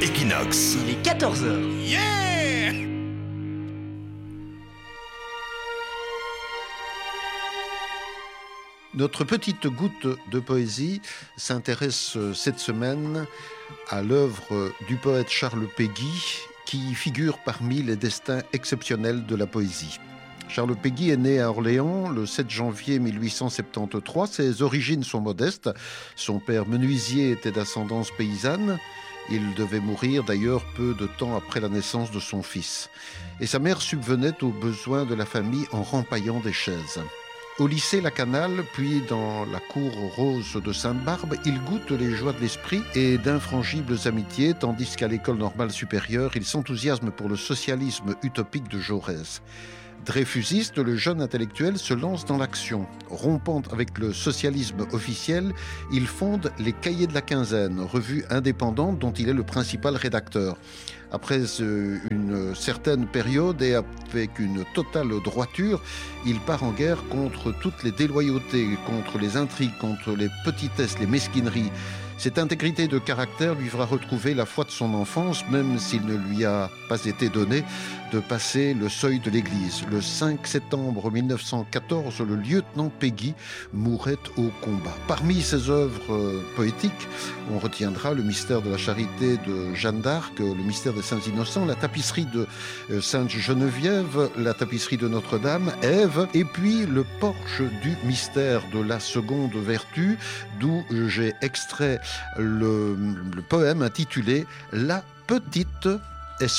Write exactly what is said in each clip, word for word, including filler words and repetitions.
Equinox. Il est quatorze heures. Yeah! Notre petite goutte de poésie s'intéresse cette semaine à l'œuvre du poète Charles Péguy, qui figure parmi les destins exceptionnels de la poésie. Charles Péguy est né à Orléans le sept janvier mille huit cent soixante-treize. Ses origines sont modestes. Son père menuisier était d'ascendance paysanne. Il devait mourir d'ailleurs peu de temps après la naissance de son fils. Et sa mère subvenait aux besoins de la famille en rempaillant des chaises. Au lycée Lacanal, puis dans la cour rose de Sainte-Barbe, il goûte les joies de l'esprit et d'infrangibles amitiés, tandis qu'à l'école normale supérieure, il s'enthousiasme pour le socialisme utopique de Jaurès. Dreyfusiste, le jeune intellectuel se lance dans l'action. Rompant avec le socialisme officiel, il fonde les Cahiers de la Quinzaine, revue indépendante dont il est le principal rédacteur. Après une certaine période et avec une totale droiture, il part en guerre contre toutes les déloyautés, contre les intrigues, contre les petitesses, les mesquineries. Cette intégrité de caractère lui fera retrouver la foi de son enfance, même s'il ne lui a pas été donné de passer le seuil de l'église. Le cinq septembre mille neuf cent quatorze, le lieutenant Péguy mourait au combat. Parmi ses œuvres poétiques, on retiendra le mystère de la charité de Jeanne d'Arc, le mystère des Saints Innocents, la tapisserie de Sainte Geneviève, la tapisserie de Notre-Dame, Ève, et puis le porche du mystère de la seconde vertu, d'où j'ai extrait le, le poème intitulé « La petite espérance ».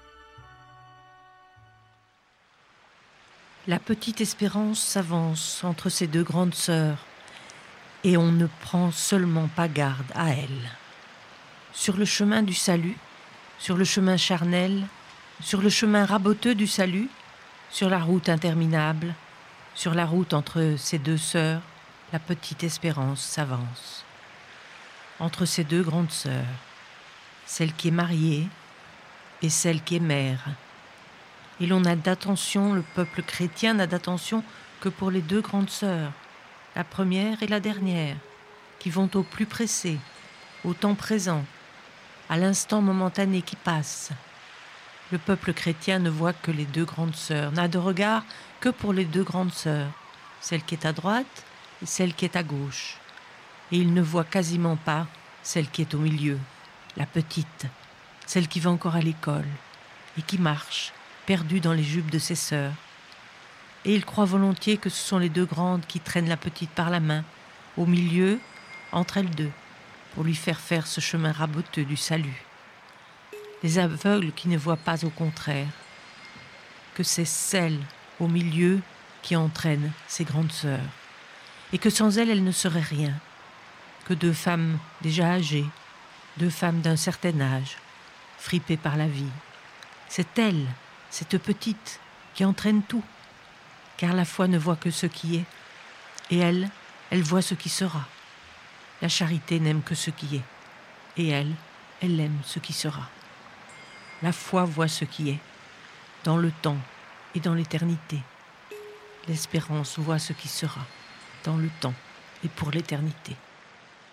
La petite espérance s'avance entre ses deux grandes sœurs, et on ne prend seulement pas garde à elle. Sur le chemin du salut, sur le chemin charnel, sur le chemin raboteux du salut, sur la route interminable, sur la route entre ces deux sœurs, la petite espérance s'avance. Entre ces deux grandes sœurs, celle qui est mariée et celle qui est mère. Et l'on n'a d'attention, le peuple chrétien n'a d'attention que pour les deux grandes sœurs, la première et la dernière, qui vont au plus pressé, au temps présent, à l'instant momentané qui passe. Le peuple chrétien ne voit que les deux grandes sœurs, n'a de regard que pour les deux grandes sœurs, celle qui est à droite et celle qui est à gauche. Et il ne voit quasiment pas celle qui est au milieu, la petite, celle qui va encore à l'école et qui marche, perdue dans les jupes de ses sœurs. Et il croit volontiers que ce sont les deux grandes qui traînent la petite par la main, au milieu, entre elles deux, pour lui faire faire ce chemin raboteux du salut. Les aveugles qui ne voient pas au contraire que c'est celle au milieu qui entraîne ses grandes sœurs, et que sans elle, elle ne serait rien, que deux femmes déjà âgées, deux femmes d'un certain âge, fripées par la vie. C'est elle, cette petite, qui entraîne tout, car la foi ne voit que ce qui est, et elle, elle voit ce qui sera. La charité n'aime que ce qui est, et elle, elle aime ce qui sera. La foi voit ce qui est, dans le temps et dans l'éternité. L'espérance voit ce qui sera, dans le temps et pour l'éternité.